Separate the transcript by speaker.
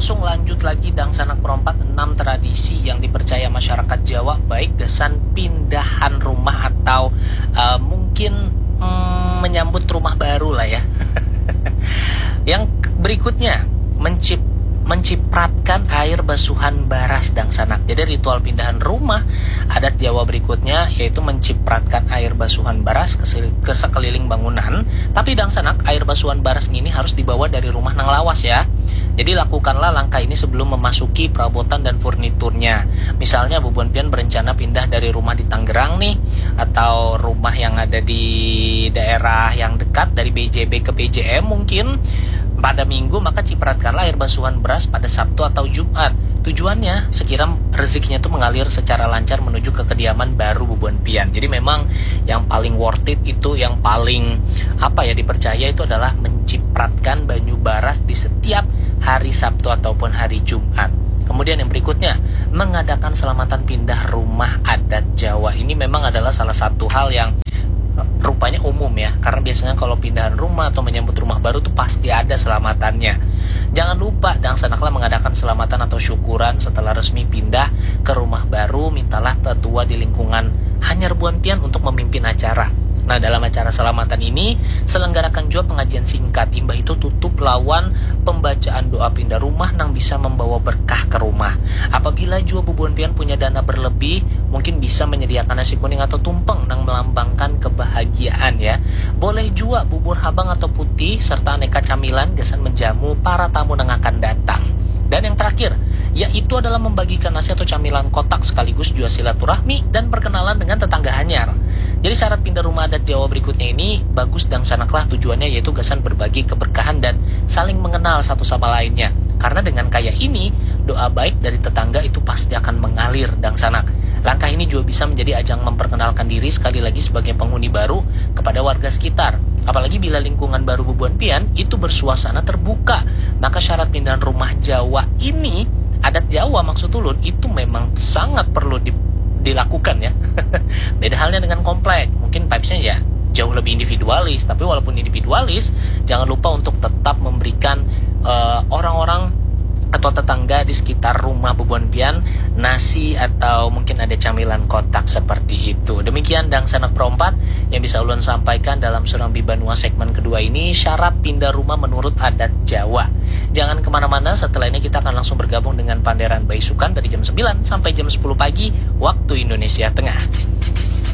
Speaker 1: langsung lanjut lagi Dang Sanak Perompak 6 tradisi yang dipercaya masyarakat Jawa, baik gesan pindahan rumah atau mungkin menyambut rumah baru lah ya. Yang berikutnya, mencipratkan air basuhan baras Dang Sanak. Jadi ritual pindahan rumah adat Jawa berikutnya yaitu mencipratkan air basuhan baras ke sekeliling bangunan. Tapi Dang Sanak, air basuhan baras ini harus dibawa dari rumah nang lawas ya. Jadi lakukanlah langkah ini sebelum memasuki perabotan dan furniturnya. Misalnya Bubuan Pian berencana pindah dari rumah di Tangerang nih, atau rumah yang ada di daerah yang dekat dari BJB ke PJM mungkin pada Minggu, maka cipratkanlah air basuhan beras pada Sabtu atau Jumat. Tujuannya sekiranya rezekinya itu mengalir secara lancar menuju ke kediaman baru Bubuan Pian. Jadi memang yang paling worth it itu, yang paling dipercaya itu adalah mencipratkan banyu baras di setiap hari Sabtu ataupun hari Jumat. Kemudian yang berikutnya, mengadakan selamatan pindah rumah adat Jawa. Ini memang adalah salah satu hal yang rupanya umum ya, karena biasanya kalau pindahan rumah atau menyambut rumah baru tuh pasti ada selamatannya. Jangan lupa Dang Sanaklah mengadakan selamatan atau syukuran setelah resmi pindah ke rumah baru. Mintalah tetua di lingkungan Hanyar Buan Pian untuk memimpin acara. Nah, dalam acara selamatan ini selenggarakan juga pengajian singkat. Imbah itu tutup lawan pembacaan doa pindah rumah nang bisa membawa berkah ke rumah. Apabila juga Bubuan Pian punya dana berlebih, mungkin bisa menyediakan nasi kuning atau tumpeng nang melambangkan kebahagiaan ya. Boleh juga bubur habang atau putih serta aneka camilan gasan menjamu para tamu nang akan datang. Dan yang terakhir, yaitu adalah membagikan nasi atau camilan kotak sekaligus juga silaturahmi dan perkenalan dengan tetangga Hanyar. Jadi syarat pindah rumah adat Jawa berikutnya ini bagus Dang Sanaklah, tujuannya yaitu gasan berbagi keberkahan dan saling mengenal satu sama lainnya. Karena dengan kaya ini, doa baik dari tetangga itu pasti akan mengalir Dang Sanak. Langkah ini juga bisa menjadi ajang memperkenalkan diri sekali lagi sebagai penghuni baru kepada warga sekitar. Apalagi bila lingkungan baru Bubuan Pian itu bersuasana terbuka, maka syarat pindahan rumah Jawa ini, adat Jawa maksud ulun, itu memang sangat perlu dilakukan ya. Beda halnya dengan komplek, mungkin vibes-nya ya jauh lebih individualis. Tapi walaupun individualis, jangan lupa untuk tetap memberikan orang-orang atau tetangga di sekitar rumah Bubuan Pian nasi atau mungkin ada camilan kotak seperti itu. Demikian Dang Sanak Perompak yang bisa ulun sampaikan dalam Surambi Banua segmen kedua ini, syarat pindah rumah menurut adat Jawa. Jangan kemana-mana, setelah ini kita akan langsung bergabung dengan Panderan Baisukan dari jam 9 sampai jam 10 pagi waktu Indonesia Tengah.